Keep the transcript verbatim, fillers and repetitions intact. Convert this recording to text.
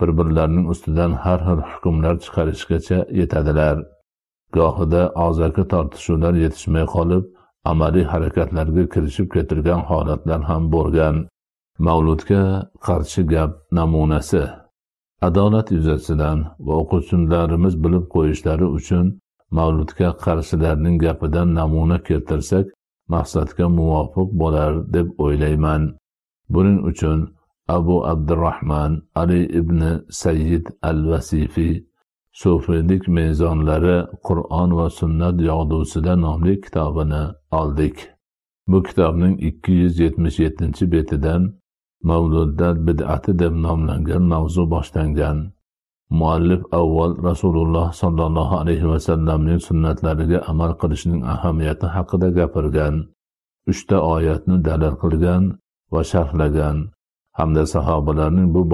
bir-birlarining ustidan har xil hukmlar chiqarishgacha yetadilar. Gohida og'zaki tortishuvlar yetishmay qolib, amaliy harakatlarga kirishib ketilgan holatlar ham bo'lgan. Mavludga qarshi gap namunasi. Adolat yuzasidan va o'quvchilarimiz bilib qo'yishlari uchun mavludga qarshilarning gapidan namuna keltirsak, maqsadga muvofiq bo'lar deb o'ylayman. Buning uchun Abu Abdurrahman Ali ibn Sayyid al-Vasifi Sufiylik mezonlari Qur'on va sunnat yog'dusida nomli kitobini oldik. Bu kitobning ikki yuz yetmish yettinchi betidan mavludda bid'ati deb nomlangan mavzu boshlangan. Muallif avval Rasululloh sollallohu alayhi va sallamning sunnatlariga amal qilishning ahamiyati haqida gapirgan, uchta oyatni dalil qilgan va sharhlagan hamda sahobalarning bu